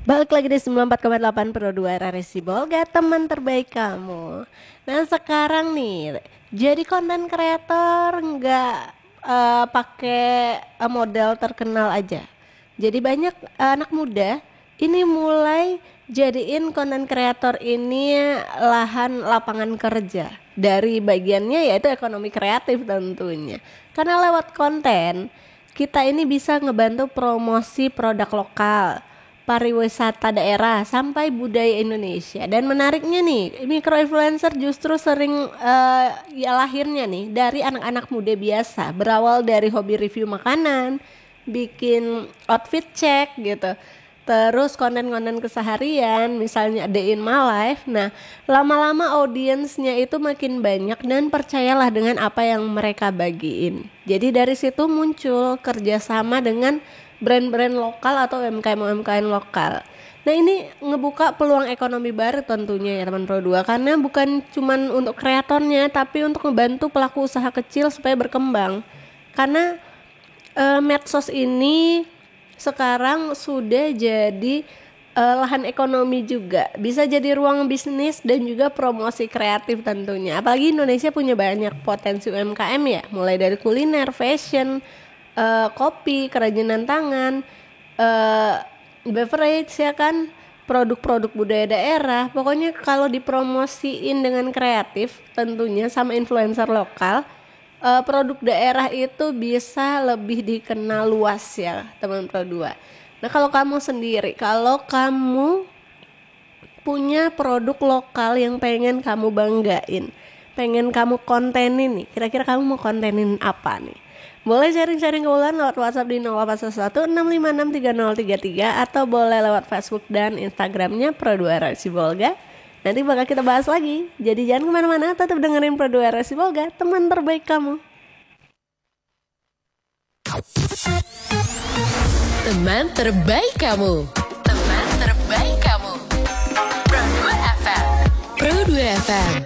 Balik lagi di 94,8 Pro 2 RRI Sibolga, teman terbaik kamu. Nah sekarang nih, jadi konten kreator nggak pakai model terkenal aja. Jadi banyak anak muda ini mulai jadiin konten kreator ini lahan lapangan kerja. Dari bagiannya yaitu ekonomi kreatif tentunya. Karena lewat konten kita ini bisa ngebantu promosi produk lokal, pariwisata daerah sampai budaya Indonesia. Dan menariknya nih, micro influencer justru sering ya lahirnya nih dari anak-anak muda biasa, berawal dari hobi review makanan, bikin outfit check gitu. Terus konten-konten keseharian, misalnya Day in My Life. Nah, lama-lama audiensnya itu makin banyak dan percayalah dengan apa yang mereka bagiin. Jadi dari situ muncul kerjasama dengan brand-brand lokal atau UMKM-UMKM lokal. Nah ini ngebuka peluang ekonomi baru tentunya ya teman Pro 2, karena bukan cuman untuk kreatornya tapi untuk ngebantu pelaku usaha kecil supaya berkembang. Karena medsos ini sekarang sudah jadi lahan ekonomi juga, bisa jadi ruang bisnis dan juga promosi kreatif tentunya. Apalagi Indonesia punya banyak potensi UMKM ya, mulai dari kuliner, fashion, kopi, kerajinan tangan, beverage ya kan, produk-produk budaya daerah. Pokoknya kalau dipromosiin dengan kreatif tentunya sama influencer lokal, produk daerah itu bisa lebih dikenal luas ya teman Pro 2. Nah kalau kamu sendiri, kalau kamu punya produk lokal yang pengen kamu banggain, pengen kamu kontenin nih, kira-kira kamu mau kontenin apa nih? Boleh sharing-sharing keuluan lewat WhatsApp di 0811 6563033 atau boleh lewat Facebook dan Instagramnya Pro 2 RRI Sibolga. Nanti bakal kita bahas lagi. Jadi jangan kemana-mana, tetap dengerin Pro 2 RRI Sibolga, teman terbaik kamu. Teman terbaik kamu. Teman terbaik kamu. Pro 2 FM. Pro 2 FM.